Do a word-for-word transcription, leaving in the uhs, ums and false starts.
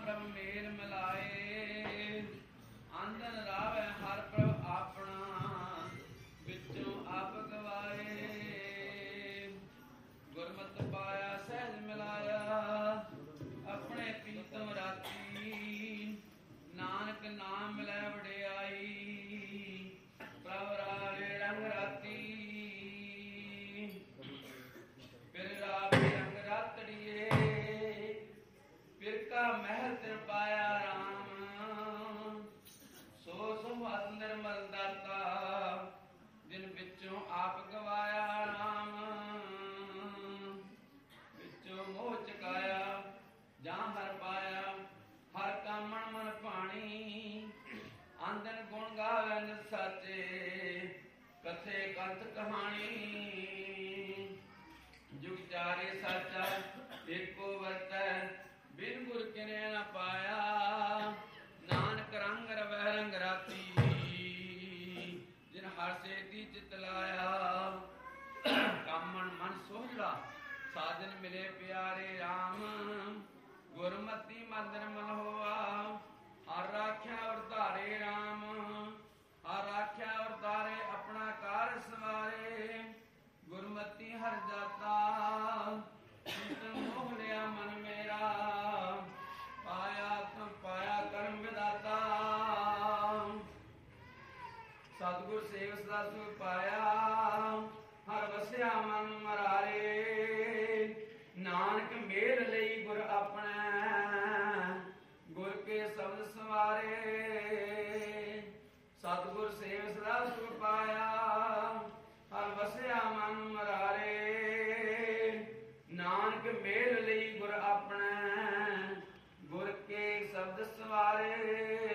ਪ੍ਰਭ ਮੇਲ ਮਿਲਾਏ, ਆਂਦਨ ਰਾਵੈ ਹਰ ਪ੍ਰਭ ਆਪਣਾ, ਵਿੱਚੋਂ ਆਪ ਗਵਾਏ। ਗੁਰਮਤਿ ਪਾਇਆ ਸਹਿਜ ਮਿਲਾਇਆ, ਆਪਣੇ ਪ੍ਰੀਤਮ ਰਾਤੀ, ਨਾਨਕ ਨਾਮ ਮਿਲੈ ਵਡਿਆਈ, ਪ੍ਰਭ ਰਾਵੇ ਰੰਗ ਰਾਤੀ। ਫਿਰ ਰਾਵੇ ਰੰਗ ਰਾਤੜੀਏ, ਫਿਰ ਕਾ ਮਹਿਲ ਤਿਨ ਪਾਇਆ ਰਾਮ, ਸੋ ਸੁਭਾਤ ਨਿਰਮਲ ਦਾਤਾ, ਜਿਨ ਵਿੱਚੋਂ ਆਪ ਗਵਾਇਆ ਰਾਮ। ਵਿੱਚੋਂ ਮੋਹ ਚਕਾਇਆ ਜਾਂ ਹਰ ਪਾਇਆ, ਹਰ ਕਾ ਮਨ ਮਨ ਭਾਣੀ, ਆਂਦਨ ਗੁਣ ਗਾਵੇ ਨਿਤ ਸਾਚੇ, ਕਥੇ ਕੰਤ ਕਹਾਣੀ। ਜੁਗ ਚਾਰੇ ਸਾਚਾ ਏਕੋ ਵਰਤੈ, ਬਿਨ ਗੁਰ ਕਿਨੇ ਨ ਪਾਇਆ, ਨਾਨਕ ਰੰਗ ਰਵੈ ਰੰਗ ਰਾਤੀ, ਜਿਨ ਹਰ ਸੇਤੀ ਚਿਤ ਲਾਇਆ। ਕਾਮਣ ਮਨ ਸੋਹਲਾ ਸਾਜਨ ਮਿਲੇ ਪਿਆਰੇ ਰਾਮ, ਗੁਰਮਤੀ ਮੰਦਰ ਮਨ ਹੋਆ, ਹਰ ਰਾਖਿਆ ਵਰਤਾਰੇ ਰਾਮ। ਹਰ ਰਾਖਿਆ ਵਰਤਾਰੇ ਆਪਣਾ ਕਾਰ ਸਵਾਰੇ, ਗੁਰਮਤੀ ਹਰ ਜਾਤਾ, ਚਿੰਤਨ ਮੋਹ ਲਿਆ ਮਨ ਮੇਰਾ, ਪਾਇਆ ਤੁਮ ਪਾਇਆ ਕਰਮ ਵਿਦਾਤਾ। ਸਤਿਗੁਰ ਸੇਵ ਸਦਾ ਸੁਖ ਪਾਇਆ, ਹਰ ਵਸਿਆ ਮਨ ਮਰਾਰੇ, ਨਾਨਕ ਮੇਲ ਲਈ ਗੁਰ ਆਪਣਾ, ਗੁਰ ਕੇ ਸ਼ਬਦ ਸਵਾਰੇ। ਸਤਿਗੁਰ ਸੇਵ ਸਦਾ ਸੁਖ ਪਾਇਆ, ਹਰ ਵਸਿਆ ਮਨ ਮਰਾਰੇ, ਨਾਨਕ ਮੇਲ ਲਈ ਗੁਰ ਆਪਣਾ, ਗੁਰ ਕੇ ਸ਼ਬਦ ਸਵਾਰੇ।